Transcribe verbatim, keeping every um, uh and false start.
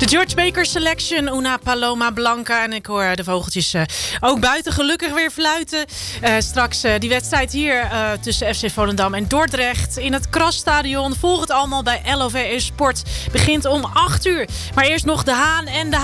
De George Baker Selection, Una Paloma Blanca. En ik hoor de vogeltjes uh, ook buiten gelukkig weer fluiten. Uh, straks uh, die wedstrijd hier uh, tussen F C Volendam en Dordrecht in het Krasstadion. Volg het allemaal bij L O V E Sport. Begint om acht uur. Maar eerst nog de Haan en de